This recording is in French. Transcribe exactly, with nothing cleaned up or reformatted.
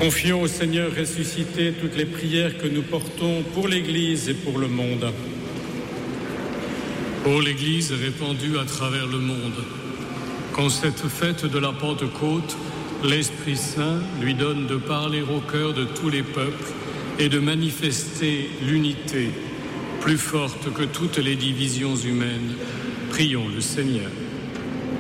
Confions au Seigneur ressuscité toutes les prières que nous portons pour l'Église et pour le monde. Pour l'Église répandue à travers le monde, qu'en cette fête de la Pentecôte, l'Esprit Saint lui donne de parler au cœur de tous les peuples et de manifester l'unité plus forte que toutes les divisions humaines. Prions le Seigneur.